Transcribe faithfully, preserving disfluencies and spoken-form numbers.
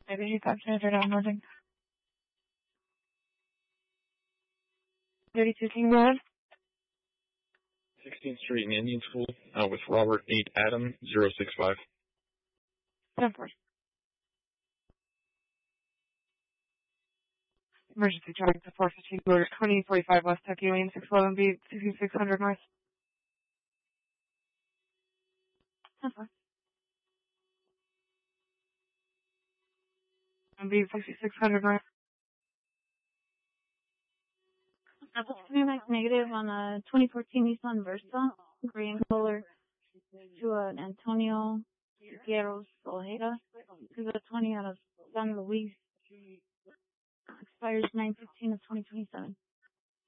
eighty-five Senator downloading. thirty-two, can you go ahead? sixteenth Street in Indian School, uh, with Robert eight Adam zero six five. ten four. Emergency traffic to four fifteen, Border twenty forty-five West Tokyo Lane, six eleven B, sixty-six hundred North. ten four. B, sixty-six hundred North. Apple Max negative on a twenty fourteen Nissan Versa, green color, to an Antonio Figueros Ojeda, to the twenty out of San Luis, expires nine fifteen of twenty twenty-seven.